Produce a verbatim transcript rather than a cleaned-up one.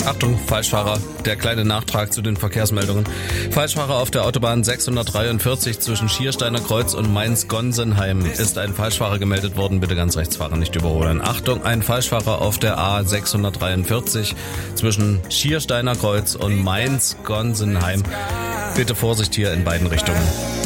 Achtung, Falschfahrer. Der kleine Nachtrag zu den Verkehrsmeldungen. Falschfahrer auf der Autobahn sechshundertdreiundvierzig zwischen Schiersteiner Kreuz und Mainz-Gonsenheim ist ein Falschfahrer gemeldet worden. Bitte ganz rechts fahren, nicht überholen. Achtung, ein Falschfahrer auf der A sechshundertdreiundvierzig zwischen Schiersteiner Kreuz und Mainz-Gonsenheim. Bitte Vorsicht hier in beiden Richtungen.